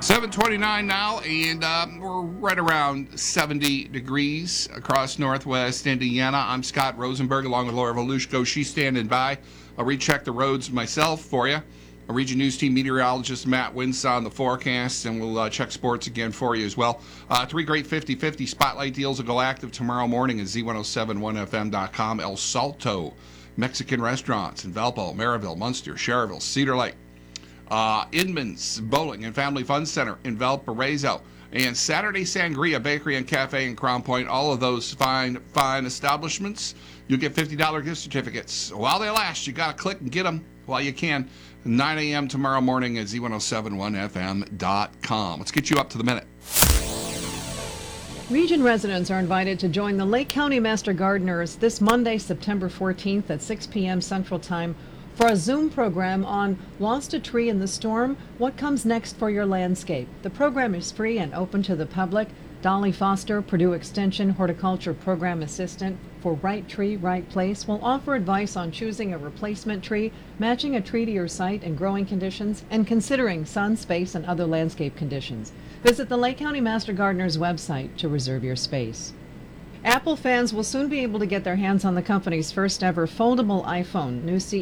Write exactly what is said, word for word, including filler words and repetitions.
seven twenty-nine now, and um, we're right around seventy degrees across northwest Indiana. I'm Scott Rosenberg along with Laura Volushko. She's standing by. I'll recheck the roads myself for you. Our Region News Team meteorologist Matt Wins on the forecast, and we'll uh, check sports again for you as well. Uh, three great fifty-fifty spotlight deals will go active tomorrow morning at Z ten seventy-one F M dot com. El Salto Mexican restaurants in Valpo, Maryville, Munster, Cherville, Cedar Lake. Uh, Inman's Bowling and Family Fun Center in Valparaiso. And Saturday Sangria Bakery and Cafe in Crown Point. All of those fine, fine establishments. You'll get fifty dollars gift certificates. While they last, you got to click and get them while you can. nine a.m. tomorrow morning at Z ten seventy-one F M dot com. Let's get you up to the minute. Region residents are invited to join the Lake County Master Gardeners this Monday, September fourteenth at six p.m. Central Time for a Zoom program on Lost a Tree in the Storm, What Comes Next for Your Landscape. The program is free and open to the public. Dolly Foster, Purdue Extension Horticulture Program Assistant for Right Tree, Right Place, will offer advice on choosing a replacement tree, matching a tree to your site and growing conditions, and considering sun, space, and other landscape conditions. Visit the Lake County Master Gardeners website to reserve your space. Apple fans will soon be able to get their hands on the company's first ever foldable iPhone. New C